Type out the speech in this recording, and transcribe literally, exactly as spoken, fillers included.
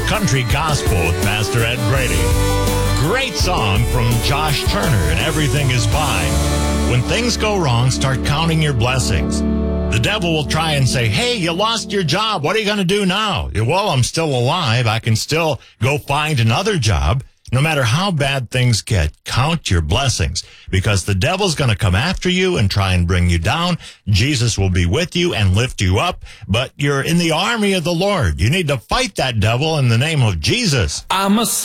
Country Gospel with Pastor Ed Brady. Great song from Josh Turner, and Everything is Fine. When things go wrong, start counting your blessings. The devil will try and say, hey, you lost your job. What are you going to do now? Well, I'm still alive. I can still go find another job. No matter how bad things get, count your blessings, because the devil's going to come after you and try and bring you down. Jesus will be with you and lift you up, but you're in the army of the Lord. You need to fight that devil in the name of Jesus. I'm a